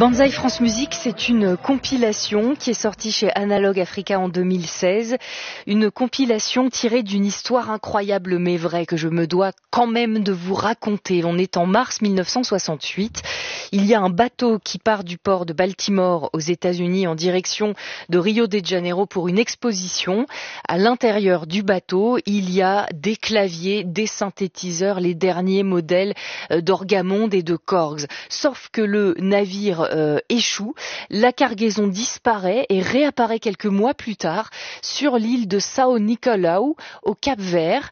Banzai France Musique, c'est une compilation qui est sortie chez Analog Africa en 2016. Une compilation tirée d'une histoire incroyable mais vraie que je me dois quand même de vous raconter. On est en mars 1968. Il y a un bateau qui part du port de Baltimore aux États-Unis en direction de Rio de Janeiro pour une exposition. À l'intérieur du bateau, il y a des claviers, des synthétiseurs, les derniers modèles d'Orgamonde et de Korgs. Sauf que le navire échoue, la cargaison disparaît et réapparaît quelques mois plus tard sur l'île de São Nicolau au Cap-Vert.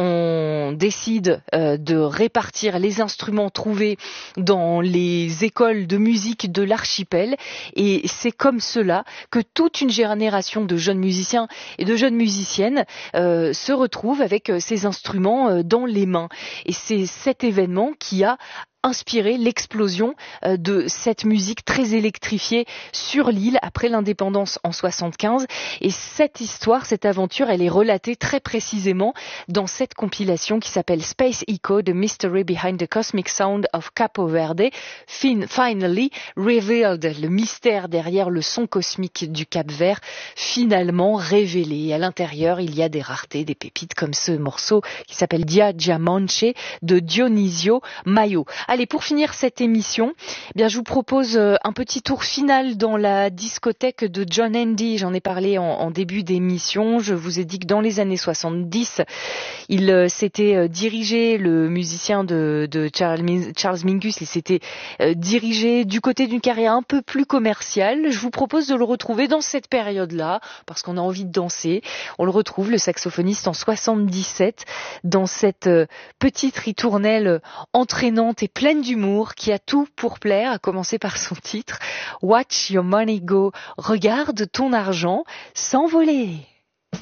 On décide de répartir les instruments trouvés dans les écoles de musique de l'archipel et c'est comme cela que toute une génération de jeunes musiciens et de jeunes musiciennes se retrouve avec ces instruments dans les mains. Et c'est cet événement qui a inspiré l'explosion de cette musique très électrifiée sur l'île après l'indépendance en 75. Et cette histoire, cette aventure, elle est relatée très précisément dans cette compilation qui s'appelle Space Echo, The Mystery Behind the Cosmic Sound of Capo Verde. Finally revealed, le mystère derrière le son cosmique du Cap-Vert, finalement révélé. Et à l'intérieur, il y a des raretés, des pépites comme ce morceau qui s'appelle Dia Diamanche de Dionisio Maio. Allez, pour finir cette émission, je vous propose un petit tour final dans la discothèque de John Andy. J'en ai parlé en début d'émission. Je vous ai dit que dans les années 70, il s'était dirigé, le musicien de Charles Mingus, il s'était dirigé du côté d'une carrière un peu plus commerciale. Je vous propose de le retrouver dans cette période-là, parce qu'on a envie de danser. On le retrouve, le saxophoniste, en 77, dans cette petite ritournelle entraînante et pleine d'humour qui a tout pour plaire, à commencer par son titre Watch Your Money Go. Regarde ton argent s'envoler.